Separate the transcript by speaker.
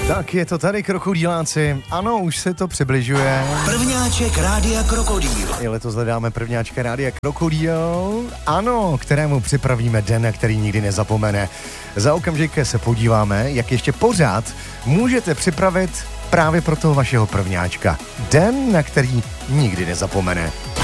Speaker 1: Tak je to tady, krokodýláci. Ano, už se to přibližuje.
Speaker 2: Prvňáček Rádia Krokodýl.
Speaker 1: I letos hledáme prvňáčka Rádia Krokodýl. Ano, kterému připravíme den, na který nikdy nezapomene. Za okamžik se podíváme, jak ještě pořád můžete připravit právě pro toho vašeho prvňáčka. Den, na který nikdy nezapomene.